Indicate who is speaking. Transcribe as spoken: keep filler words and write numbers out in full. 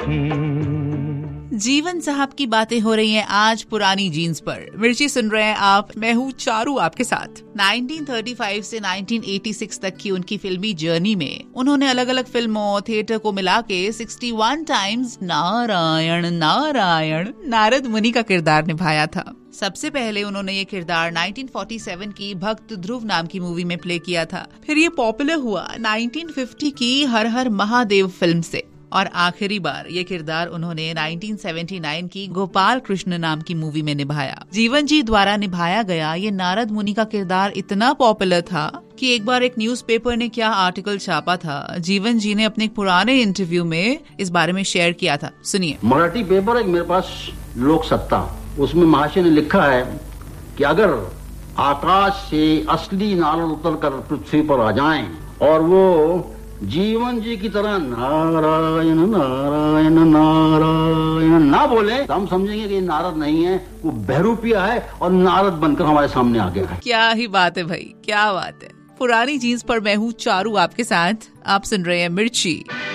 Speaker 1: जीवन साहब की बातें हो रही हैं आज पुरानी जीन्स पर। मिर्ची सुन रहे हैं आप, मैं हूँ चारू आपके साथ। नाइनटीन थर्टी फाइव से नाइनटीन एटी सिक्स तक की उनकी फिल्मी जर्नी में उन्होंने अलग अलग फिल्मों, थिएटर को मिला के इकसठ टाइम्स नारायण नारायण नारद मुनि का किरदार निभाया था। सबसे पहले उन्होंने ये किरदार नाइनटीन फोर्टी सेवन की भक्त ध्रुव नाम की मूवी में प्ले किया था। फिर ये पॉपुलर हुआ नाइनटीन फिफ्टी की हर हर महादेव फिल्म से, और आखिरी बार ये किरदार उन्होंने नाइनटीन सेवेंटी नाइन की गोपाल कृष्ण नाम की मूवी में निभाया। जीवन जी द्वारा निभाया गया ये नारद मुनि का किरदार इतना पॉपुलर था कि एक बार एक न्यूज़पेपर ने क्या आर्टिकल छापा था, जीवन जी ने अपने पुराने इंटरव्यू में इस बारे में शेयर किया था। सुनिए।
Speaker 2: मराठी पेपर है मेरे पास, लोक सत्ता, उसमें महाशय ने लिखा है कि अगर आकाश से असली नारद उतरकर पृथ्वी पर आ जाएं और वो जीवन जी की तरह नारायण नारायण नारायण ना बोले तो हम समझेंगे कि नारद नहीं है, वो बहरूपिया है और नारद बनकर हमारे सामने आ गया है।
Speaker 1: क्या ही बात है भाई, क्या बात है। पुरानी जीन्स पर मैं हूँ चारू आपके साथ। आप सुन रहे हैं मिर्ची।